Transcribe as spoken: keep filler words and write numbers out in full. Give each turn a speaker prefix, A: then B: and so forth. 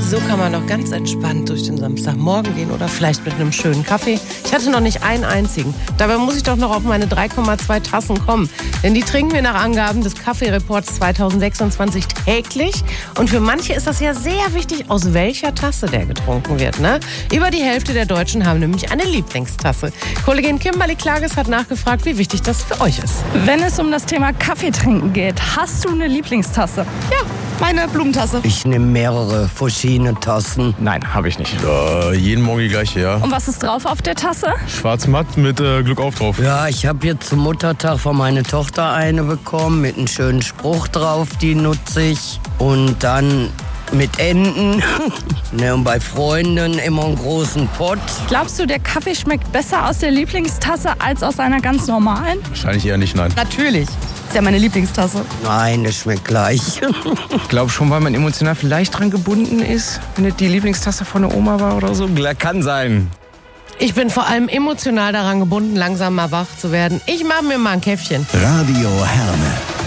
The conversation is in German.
A: So kann man doch ganz entspannt durch den Samstagmorgen gehen oder vielleicht mit einem schönen Kaffee. Ich hatte noch nicht einen einzigen. Dabei muss ich doch noch auf meine drei Komma zwei Tassen kommen. Denn die trinken wir nach Angaben des Kaffeereports zweitausendsechsundzwanzig täglich. Und für manche ist das ja sehr wichtig, aus welcher Tasse der getrunken wird. Ne? Über die Hälfte der Deutschen haben nämlich eine Lieblingstasse. Kollegin Kimberly Klages hat nachgefragt, wie wichtig das für euch ist.
B: Wenn es um das Thema Kaffee trinken geht, hast du eine Lieblingstasse?
A: Ja, meine Blumentasse.
C: Ich nehme mehrere verschiedene Tassen.
D: Nein, habe ich nicht.
E: Äh, jeden Morgen die gleiche, ja.
B: Und was ist drauf auf der Tasse?
E: Schwarz-matt mit äh, Glück auf drauf.
C: Ja, ich habe jetzt zum Muttertag von meiner Tochter eine bekommen mit einem schönen Spruch drauf, die nutze ich. Und dann mit Enten. Ne, und bei Freunden immer einen großen Pott.
B: Glaubst du, der Kaffee schmeckt besser aus der Lieblingstasse als aus einer ganz normalen?
E: Wahrscheinlich eher nicht, nein.
A: Natürlich. Ist ja meine Lieblingstasse.
C: Nein, das schmeckt gleich.
D: Ich glaube schon, weil man emotional vielleicht dran gebunden ist, wenn es die Lieblingstasse von der Oma war oder so. Kann sein.
A: Ich bin vor allem emotional daran gebunden, langsam mal wach zu werden. Ich mache mir mal ein Käffchen.
F: Radio Herne.